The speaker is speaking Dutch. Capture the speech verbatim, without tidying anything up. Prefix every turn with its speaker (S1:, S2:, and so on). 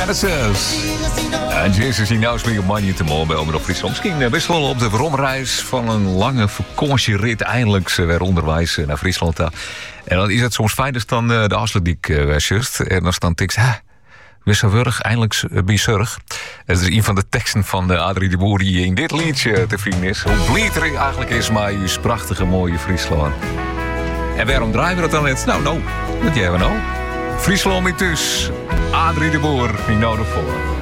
S1: Genesis. En Jezus die nou weer money te mooi bij Omroep Friesland. Misschien best wel op de romreis van een lange vakantierit eindelijk weer onderwijs naar Friesland. En dan is het soms fijn als dan de afsluitdiek wegst. En dan staan tiks, ha, weer zo wurg, eindelijk bizurg. Dat is een van de teksten van Adrie de Boer die in dit liedje te vrienden is. Hoe blieter eigenlijk is maar uw prachtige mooie Friesland. En waarom draaien we dat dan net? Nou, nou, dat jij we nou. Friesland met dus. Adrie de Boer, niet nodig voor.